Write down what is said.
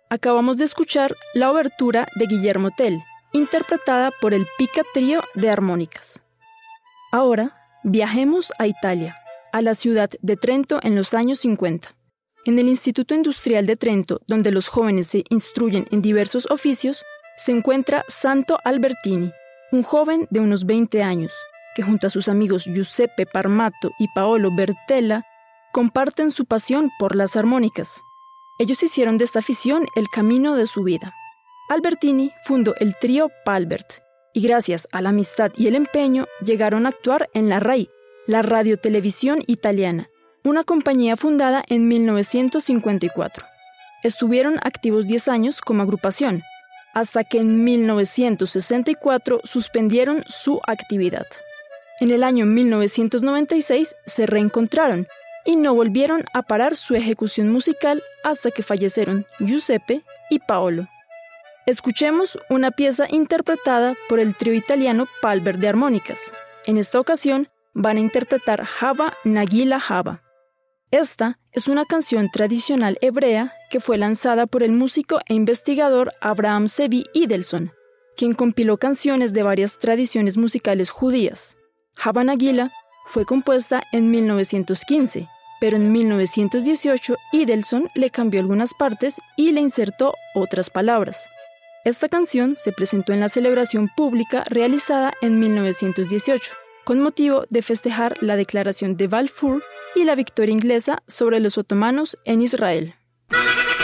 Acabamos de escuchar la obertura de Guillermo Tell, interpretada por el Pica Trío de armónicas. Ahora, viajemos a Italia, a la ciudad de Trento en los años 50. En el Instituto Industrial de Trento, donde los jóvenes se instruyen en diversos oficios, se encuentra Santo Albertini, un joven de unos 20 años, que junto a sus amigos Giuseppe Parmato y Paolo Bertella comparten su pasión por las armónicas. Ellos hicieron de esta afición el camino de su vida. Albertini fundó el trío Palbert, y gracias a la amistad y el empeño llegaron a actuar en la RAI, la radiotelevisión italiana, una compañía fundada en 1954. Estuvieron activos 10 años como agrupación, hasta que en 1964 suspendieron su actividad. En el año 1996 se reencontraron y no volvieron a parar su ejecución musical hasta que fallecieron Giuseppe y Paolo. Escuchemos una pieza interpretada por el trío italiano Palbert de armónicas. En esta ocasión van a interpretar Hava Nagila Hava. Esta es una canción tradicional hebrea que fue lanzada por el músico e investigador Abraham Zevi Idelson, quien compiló canciones de varias tradiciones musicales judías. Hava Nagila fue compuesta en 1915, pero en 1918 Idelson le cambió algunas partes y le insertó otras palabras. Esta canción se presentó en la celebración pública realizada en 1918, con motivo de festejar la declaración de Balfour y la victoria inglesa sobre los otomanos en Israel.